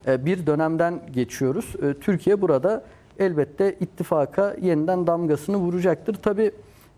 bir dönemden geçiyoruz. Türkiye burada elbette ittifaka yeniden damgasını vuracaktır. Tabii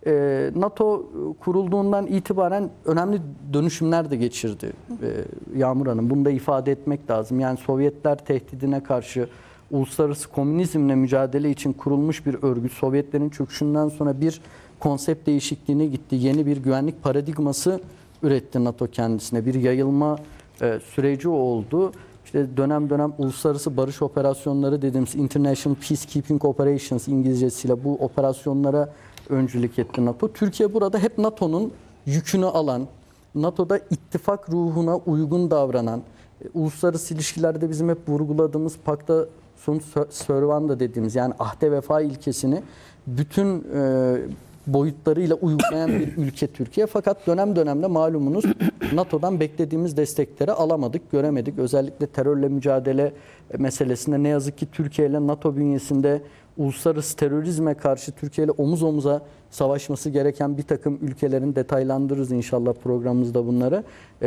NATO kurulduğundan itibaren önemli dönüşümler de geçirdi Yağmur Hanım. Bunu da ifade etmek lazım. Yani Sovyetler tehdidine karşı uluslararası komünizmle mücadele için kurulmuş bir örgüt. Sovyetlerin çöküşünden sonra bir konsept değişikliğine gitti. Yeni bir güvenlik paradigması üretti NATO kendisine. Bir yayılma süreci oldu. İşte dönem dönem uluslararası barış operasyonları dediğimiz International Peacekeeping Operations İngilizcesiyle bu operasyonlara öncülük etti NATO. Türkiye burada hep NATO'nun yükünü alan, NATO'da ittifak ruhuna uygun davranan, uluslararası ilişkilerde bizim hep vurguladığımız pacta sunt servanda dediğimiz yani ahde vefa ilkesini bütün boyutlarıyla uygulayan bir ülke Türkiye. Fakat dönem dönemde malumunuz NATO'dan beklediğimiz destekleri alamadık, göremedik. Özellikle terörle mücadele meselesinde ne yazık ki Türkiye ile NATO bünyesinde uluslararası terörizme karşı Türkiye ile omuz omuza savaşması gereken bir takım ülkelerin detaylandırırız inşallah programımızda bunları.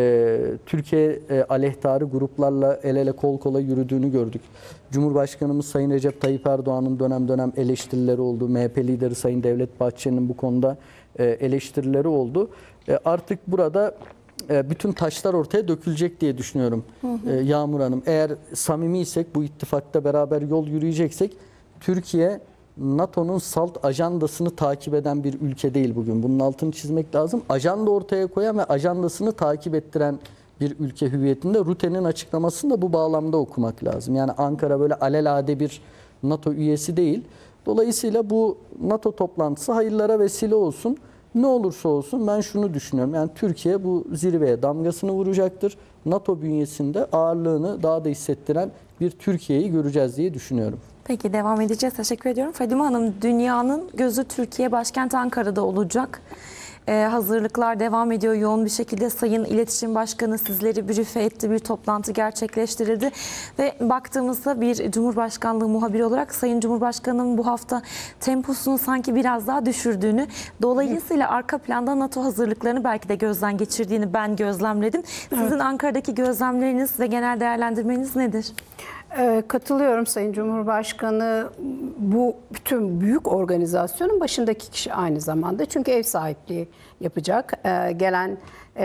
Türkiye aleyhtarı gruplarla el ele kol kola yürüdüğünü gördük. Cumhurbaşkanımız Sayın Recep Tayyip Erdoğan'ın dönem dönem eleştirileri oldu. MHP lideri Sayın Devlet Bahçeli'nin bu konuda eleştirileri oldu. Artık burada bütün taşlar ortaya dökülecek diye düşünüyorum Yağmur Hanım. Eğer samimiysek, bu ittifakta beraber yol yürüyeceksek, Türkiye NATO'nun salt ajandasını takip eden bir ülke değil bugün. Bunun altını çizmek lazım. Ajanda ortaya koyan ve ajandasını takip ettiren bir ülke hüviyetinde. Rute'nin açıklamasını da bu bağlamda okumak lazım. Yani Ankara böyle alelade bir NATO üyesi değil. Dolayısıyla bu NATO toplantısı hayırlara vesile olsun. Ne olursa olsun ben şunu düşünüyorum. Yani Türkiye bu zirveye damgasını vuracaktır. NATO bünyesinde ağırlığını daha da hissettiren bir Türkiye'yi göreceğiz diye düşünüyorum. Peki devam edeceğiz. Teşekkür ediyorum. Fadime Hanım, dünyanın gözü Türkiye başkent Ankara'da olacak. Hazırlıklar devam ediyor yoğun bir şekilde. Sayın İletişim Başkanı sizleri brife etti, bir toplantı gerçekleştirildi ve baktığımızda bir Cumhurbaşkanlığı muhabiri olarak Sayın Cumhurbaşkanı'nın bu hafta temposunu sanki biraz daha düşürdüğünü, dolayısıyla arka planda NATO hazırlıklarını belki de gözden geçirdiğini ben gözlemledim. Sizin Ankara'daki gözlemleriniz ve genel değerlendirmeniz nedir? Katılıyorum Sayın Cumhurbaşkanı, bu bütün büyük organizasyonun başındaki kişi aynı zamanda. Çünkü ev sahipliği yapacak. Gelen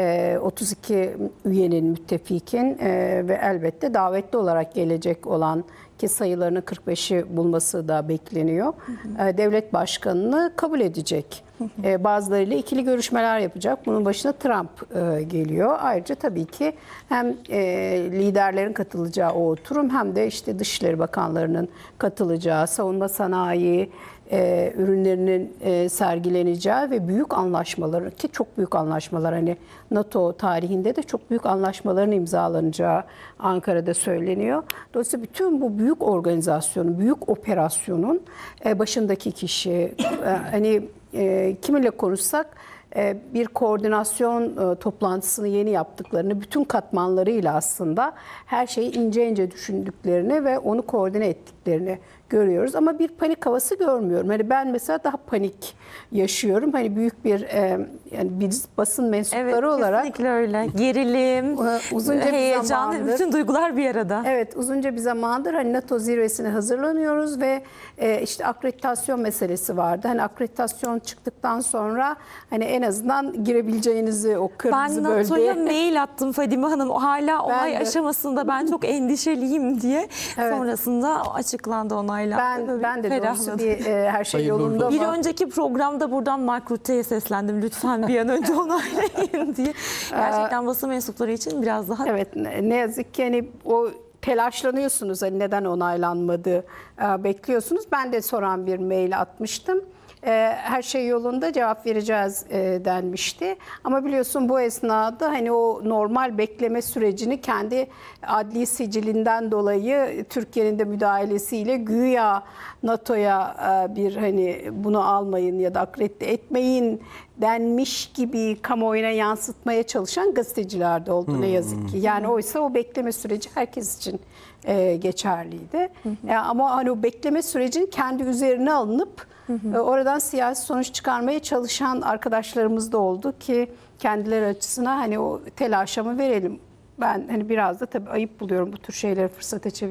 32 üyenin, müttefikin ve elbette davetli olarak gelecek olan ki sayılarının 45'i bulması da bekleniyor. Devlet başkanını kabul edecek. Bazılarıyla ikili görüşmeler yapacak. Bunun başına Trump geliyor. Ayrıca tabii ki hem liderlerin katılacağı o oturum hem de işte Dışişleri Bakanlarının katılacağı, savunma sanayi ürünlerinin sergileneceği ve büyük anlaşmaları, ki çok büyük anlaşmalar, hani NATO tarihinde de çok büyük anlaşmaların imzalanacağı Ankara'da söyleniyor. Dolayısıyla bütün bu büyük organizasyonun, büyük operasyonun başındaki kişi, hani kiminle konuşsak bir koordinasyon toplantısını yeni yaptıklarını, bütün katmanlarıyla aslında her şeyi ince ince düşündüklerini ve onu koordine ettiklerini görüyoruz. Ama bir panik havası görmüyorum. Hani ben mesela daha panik yaşıyorum. Hani büyük bir yani biz basın mensupları olarak. Kesinlikle öyle. Gerilim, uzunca heyecan, bir zamandır, bütün duygular bir arada. Evet, uzunca bir zamandır hani NATO zirvesine hazırlanıyoruz ve işte akreditasyon meselesi vardı. Hani akreditasyon çıktıktan sonra hani en azından girebileceğinizi o kırmızı bölgeye. Ben NATO'ya mail attım Fadime Hanım. Hala onay aşamasında ben çok endişeliyim diye. Evet. Sonrasında açıklandı onaylandı. Ben de doğrusu her şey yolunda. Bir önceki programda buradan Mark Rutte'ye seslendim. Lütfen bir an önce onaylayın diye. Gerçekten basın mensupları için biraz daha... Evet, ne yazık ki hani o telaşlanıyorsunuz, hani neden onaylanmadı bekliyorsunuz. Ben de soran bir mail atmıştım. Her şey yolunda, cevap vereceğiz denmişti. Ama biliyorsun bu esnada hani o normal bekleme sürecini kendi adli sicilinden dolayı Türkiye'nin de müdahalesiyle güya NATO'ya bir hani bunu almayın ya da akredite etmeyin denmiş gibi kamuoyuna yansıtmaya çalışan gazeteciler de oldu ne yazık ki. Yani oysa o bekleme süreci herkes için geçerliydi. Ama hani o bekleme sürecinin kendi üzerine alınıp oradan siyasi sonuç çıkarmaya çalışan arkadaşlarımız da oldu ki kendileri açısından hani o telaşa mı verelim, ben hani biraz da tabii ayıp buluyorum bu tür şeyleri fırsata çevirmek.